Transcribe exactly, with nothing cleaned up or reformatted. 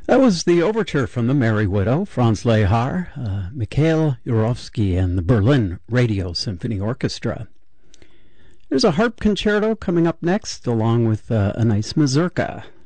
That was the overture from The Merry Widow, Franz Lehar, uh, Mikhail Yurovsky, and the Berlin Radio Symphony Orchestra. There's a harp concerto coming up next, along with uh, a nice mazurka.